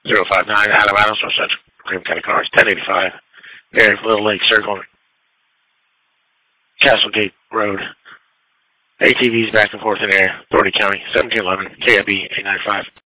059 Adam Adams, North Graham County Cars, 1085. There, Little Lake Circle, Castlegate Road. ATVs back and forth in air, Doherty County, 1711, KIB 895.